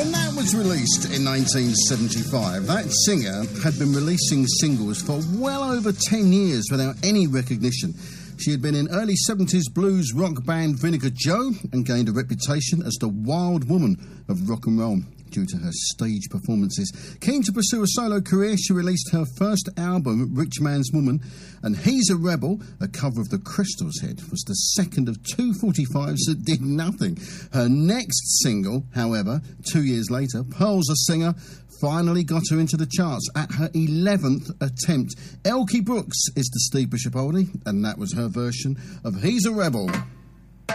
When that was released in 1975, that singer had been releasing singles for well over 10 years without any recognition. She had been in early 70s blues rock band Vinegar Joe and gained a reputation as the wild woman of rock and roll due to her stage performances. Keen to pursue a solo career, she released her first album, Rich Man's Woman, and He's a Rebel, a cover of the Crystals hit, was the second of two 45s that did nothing. Her next single, however, 2 years later, Pearl's a Singer, finally got her into the charts at her 11th attempt. Elkie Brooks is the Steve Bishop oldie, and that was her version of He's a Rebel.